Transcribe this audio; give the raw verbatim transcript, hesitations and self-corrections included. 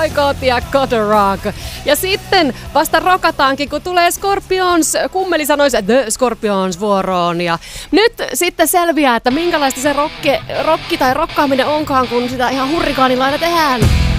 Boycott ja God Rock. Ja sitten vasta rokataankin, kun tulee Scorpions, kummeli sanoisi The Scorpions vuoroon. Ja nyt sitten selviää, että minkälaista se rokki, rokki tai rokkaaminen onkaan, kun sitä ihan hurrikaanilailla tehdään.